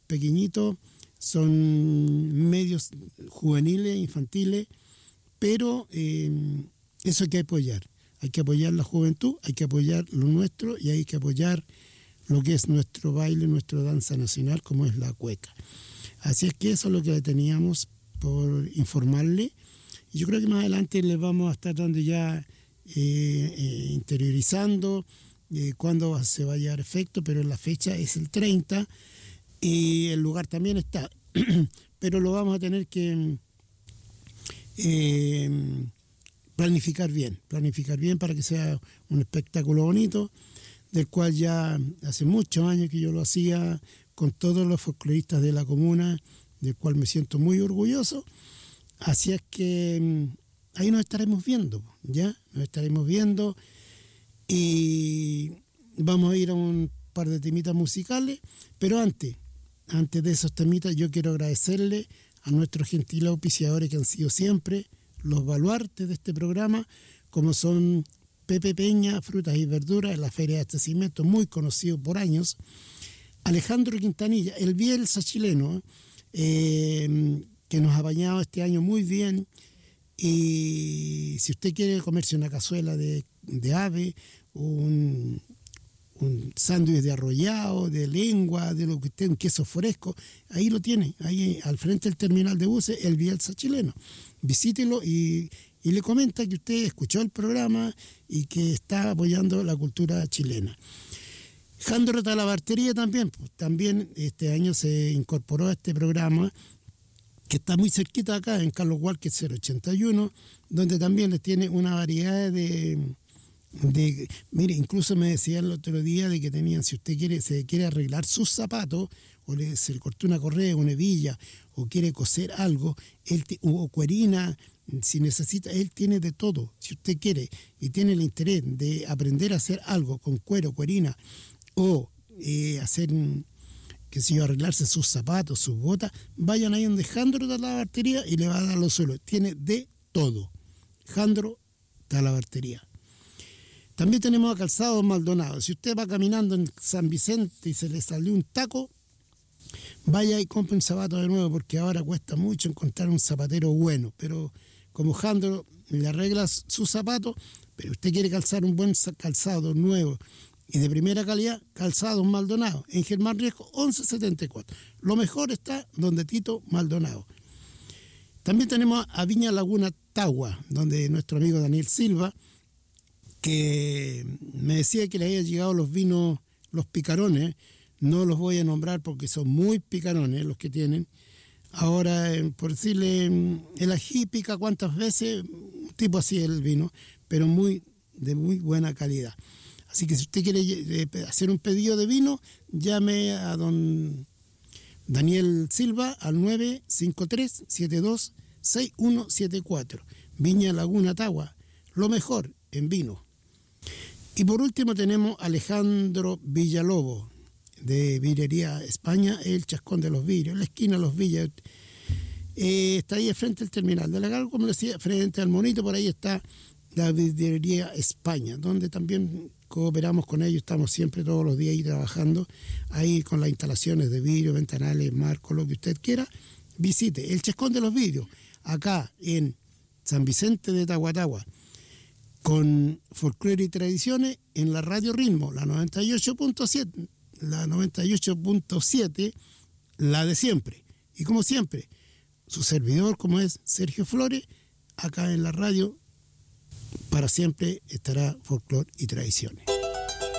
pequeñitos, son medios juveniles, infantiles, pero eso hay que apoyar. Hay que apoyar la juventud, hay que apoyar lo nuestro y hay que apoyar lo que es nuestro baile, nuestra danza nacional, como es la cueca. Así es que eso es lo que le teníamos por informarle. Y yo creo que más adelante les vamos a estar dando ya interiorizando cuándo se va a llevar efecto, pero la fecha es el 30 y el lugar también está. Pero lo vamos a tener que planificar bien para que sea un espectáculo bonito, del cual ya hace muchos años que yo lo hacía con todos los folcloristas de la comuna, del cual me siento muy orgulloso. Así es que ahí nos estaremos viendo, y vamos a ir a un par de temitas musicales, pero antes de esos temitas yo quiero agradecerle a nuestros gentiles auspiciadores que han sido siempre los baluartes de este programa, como son Pepe Peña, Frutas y Verduras, en la Feria de Abastecimiento, muy conocido por años, Alejandro Quintanilla, el Bielsa chileno, que nos ha bañado este año muy bien, y si usted quiere comerse una cazuela de ave, un sándwich de arrollado, de lengua, de lo que usted, un queso fresco, ahí lo tiene, ahí al frente del terminal de buses, el Bielsa chileno. Visítelo y le comenta que usted escuchó el programa y que está apoyando la cultura chilena. Jandro Talabartería también este año se incorporó a este programa, que está muy cerquita acá, en Carlos Walker 081, donde también les tiene una variedad mire, incluso me decía el otro día de que tenían, si usted se quiere arreglar sus zapatos, o se le cortó una correa, una hebilla, o quiere coser algo, o cuerina, si necesita, él tiene de todo. Si usted quiere y tiene el interés de aprender a hacer algo con cuero, cuerina, o hacer, qué sé yo, arreglarse sus zapatos, sus botas, vayan ahí donde Jandro Talabartería y le va a dar lo suelo. Tiene de todo. Jandro Talabartería. También tenemos a Calzados Maldonado. Si usted va caminando en San Vicente y se le salió un taco, vaya y compre un zapato de nuevo, porque ahora cuesta mucho encontrar un zapatero bueno. Pero como Jandro le arregla sus zapatos, pero usted quiere calzar un buen calzado nuevo y de primera calidad, Calzados Maldonado, en Germán Riesco 1174. Lo mejor está donde Tito Maldonado. También tenemos a Viña Laguna Tagua, donde nuestro amigo Daniel Silva, que me decía que le habían llegado los vinos, los picarones. No los voy a nombrar porque son muy picarones los que tienen. Ahora, por decirle, el ají pica cuántas veces, tipo así el vino, pero de muy buena calidad. Así que si usted quiere hacer un pedido de vino, llame a don Daniel Silva al 953-726174. Viña Laguna Tagua, lo mejor en vino. Y por último tenemos a Alejandro Villalobos, de Vidrería España, el Chascón de los Vidrios, en la esquina de los Villas. Está ahí frente al terminal de la Gal, como le decía, frente al Monito, por ahí está la Vidrería España, donde también cooperamos con ellos, estamos siempre todos los días ahí trabajando, ahí con las instalaciones de vidrio, ventanales, marcos, lo que usted quiera. Visite el Chascón de los Vidrios, acá en San Vicente de Tahuatahua, con folclore y tradiciones en la Radio Ritmo, la 98.7, la de siempre. Y como siempre, su servidor, como es Sergio Flores, acá en la radio, para siempre estará folclore y tradiciones.